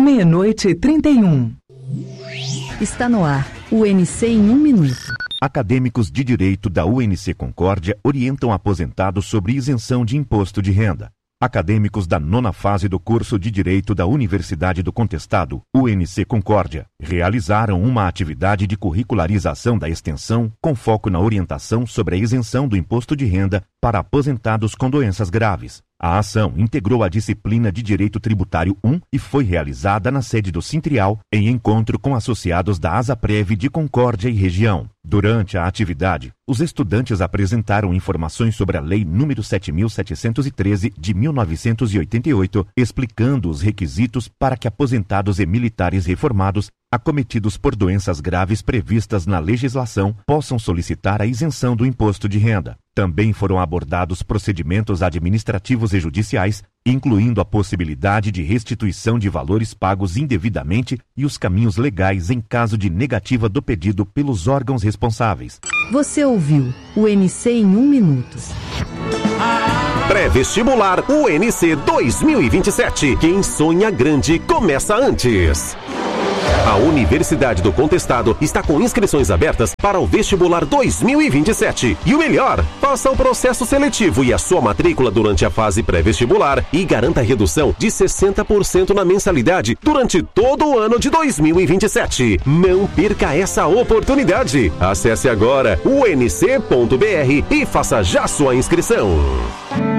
meia-noite e 31. Está no ar, UNC em 1 minuto. Acadêmicos de Direito da UNC Concórdia orientam aposentados sobre isenção de imposto de renda. Acadêmicos da 9ª fase do curso de Direito da Universidade do Contestado, UNC Concórdia, realizaram uma atividade de curricularização da extensão com foco na orientação sobre a isenção do imposto de renda para aposentados com doenças graves. A ação integrou a disciplina de Direito Tributário 1 e foi realizada na sede do Sintrial, em encontro com associados da Asaprev de Concórdia e região. Durante a atividade, os estudantes apresentaram informações sobre a Lei nº 7.713 de 1988, explicando os requisitos para que aposentados e militares reformados acometidos por doenças graves previstas na legislação possam solicitar a isenção do imposto de renda. Também foram abordados procedimentos administrativos e judiciais, incluindo a possibilidade de restituição de valores pagos indevidamente e os caminhos legais em caso de negativa do pedido pelos órgãos responsáveis. Você ouviu o UNC em 1 minuto. Pré-vestibular UNC 2027. Quem sonha grande começa antes. A Universidade do Contestado está com inscrições abertas para o vestibular 2027. E o melhor, faça o processo seletivo e a sua matrícula durante a fase pré-vestibular e garanta redução de 60% na mensalidade durante todo o ano de 2027. Não perca essa oportunidade. Acesse agora unc.br e faça já sua inscrição.